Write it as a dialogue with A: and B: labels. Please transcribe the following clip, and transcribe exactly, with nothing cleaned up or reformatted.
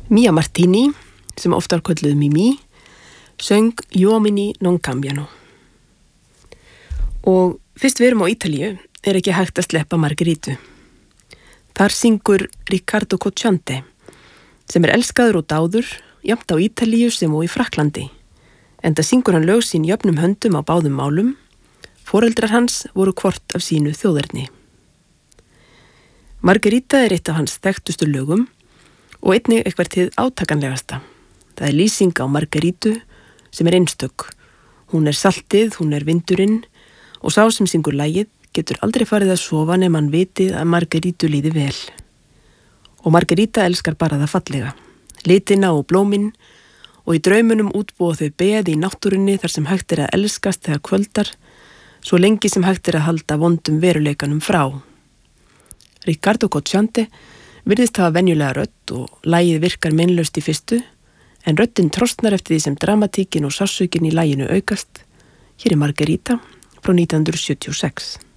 A: Mia Martini, sem ofta er kölluð Mimi, söng Gli uomini non cambiano. Og fyrst við erum á Ítalíu er ekki hægt að sleppa Margeritu. Þar syngur Riccardo Cocciante, sem er elskaður og dáður, jafnt á Ítalíu sem og í Frakklandi. Enda syngur hann lög sín jöfnum höndum á báðum málum. Foreldrar hans voru hvort af sínu þjóðerni. Margarita er eitt af hans þekktustu lögum og einnig eitthvað til átakanlegasta. Það er lýsing á Margeritu sem er einstök. Hún er saltið, hún er vindurinn og sá sem syngur lagið getur aldrei farið að sofa nema hann vitið að Margeritu líði vel. Og Margarita elskar bara það fallega, litina og blómin og í draumunum útbúa þau beði í náttúrunni þar sem hægt er að elskast þegar kvöldar, svo lengi sem hægt er að halda vondum veruleikanum frá. Riccardo Cocciante virðist hafa venjulega rödd og lagið virkar meinlaust í fyrstu, en röddin trosnar eftir því sem dramatíkin og sásaukin í laginu aukast. Hér er Margarita frá nítján hundruð sjötíu og sex.